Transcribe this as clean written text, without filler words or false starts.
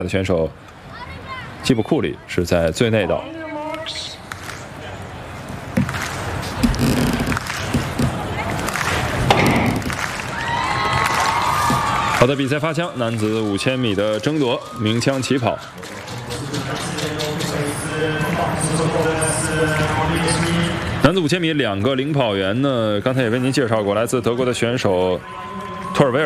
的选手基布库里是在最内道。好的，比赛发枪，男子5000米的争夺，鸣枪起跑。男子5000米2个领跑员呢，刚才也为您介绍过，来自德国的选手托尔维尔。